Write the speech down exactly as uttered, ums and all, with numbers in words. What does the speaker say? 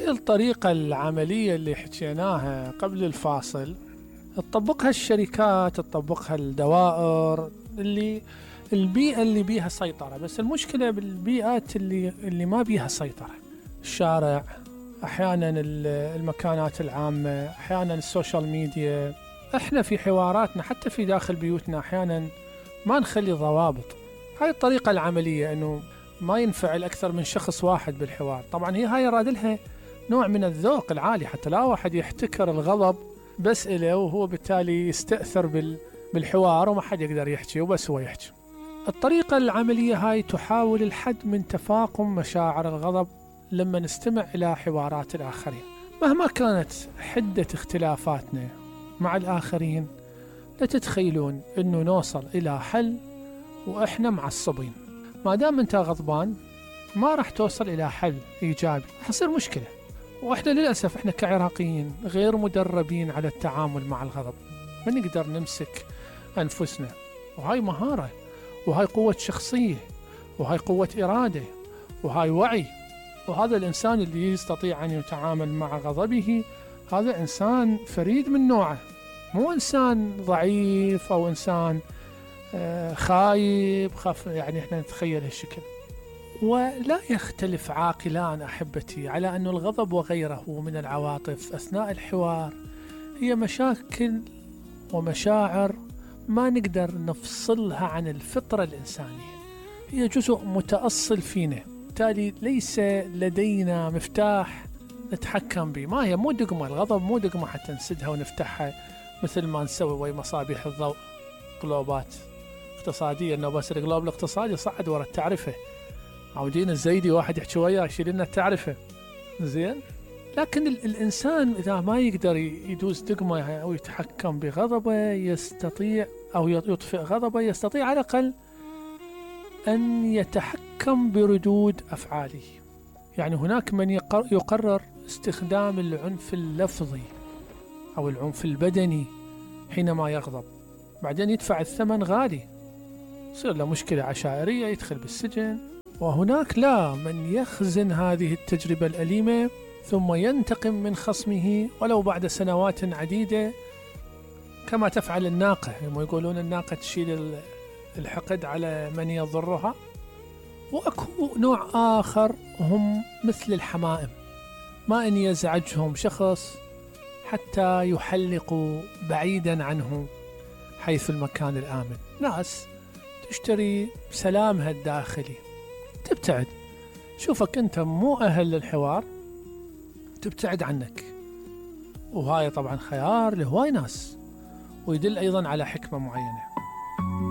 هاي الطريقة العملية اللي حكيناها قبل الفاصل تطبقها الشركات، تطبقها الدوائر، اللي البيئة اللي بيها سيطرة. بس المشكلة بالبيئات اللي اللي ما بيها سيطرة، الشارع، أحيانا المكانات العامة، أحيانا السوشيال ميديا. احنا في حواراتنا حتى في داخل بيوتنا أحيانا ما نخلي ضوابط. هاي الطريقة العملية انه ما ينفعل اكثر من شخص واحد بالحوار. طبعا هي هاي راد لها نوع من الذوق العالي، حتى لا واحد يحتكر الغضب بس إله، وهو بالتالي يستأثر بال بالحوار وما حد يقدر يحكي وبس هو يحكي. الطريقة العملية هاي تحاول الحد من تفاقم مشاعر الغضب لما نستمع إلى حوارات الآخرين. مهما كانت حدة اختلافاتنا مع الآخرين، لا تتخيلون أنه نوصل إلى حل وإحنا معصبين. ما دام أنت غضبان ما راح توصل إلى حل إيجابي، حصير مشكلة. وإحنا للأسف إحنا كعراقيين غير مدربين على التعامل مع الغضب، ما نقدر نمسك أنفسنا. وهاي مهارة، وهاي قوة شخصية، وهاي قوة إرادة، وهاي وعي. وهذا الإنسان اللي يستطيع أن يتعامل مع غضبه هذا إنسان فريد من نوعه، مو إنسان ضعيف أو إنسان آه خايب خاف، يعني إحنا نتخيل هالشكل. ولا يختلف عاقلان أحبتي على أن الغضب وغيره من العواطف أثناء الحوار هي مشاكل ومشاعر ما نقدر نفصلها عن الفطرة الإنسانية، هي جزء متأصل فينا، بالتالي ليس لدينا مفتاح نتحكم به. ما هي مو دقمة، الغضب مو دقمة حتى نسدها ونفتحها مثل ما نسوي ويا مصابيح الضوء، قلوبات اقتصادية، انه بس القلوب الاقتصادي صعد ورا التعرفة، عودين الزيدي واحد يحكي وياه يشيل لنا التعرفة زين. لكن الإنسان إذا ما يقدر يدوس دقمة أو يتحكم بغضبه يستطيع، أو يطفئ غضبه يستطيع على الأقل أن يتحكم بردود أفعاله. يعني هناك من يقرر استخدام العنف اللفظي أو العنف البدني حينما يغضب، بعدين يدفع الثمن غالي، يصير له مشكلة عشائرية، يدخل بالسجن. وهناك لا، من يخزن هذه التجربة الأليمة ثم ينتقم من خصمه ولو بعد سنوات عديدة، كما تفعل الناقة. هم يقولون الناقة تشيل الحقد على من يضرها. وأكو نوع آخر هم مثل الحمائم، ما إن يزعجهم شخص حتى يحلقوا بعيدا عنه حيث المكان الآمن. ناس تشتري سلامها الداخلي، تبتعد، شوفك أنت مو أهل للحوار تبتعد عنك. وهاي طبعا خيار لهواي ناس، ويدل أيضا على حكمة معينة.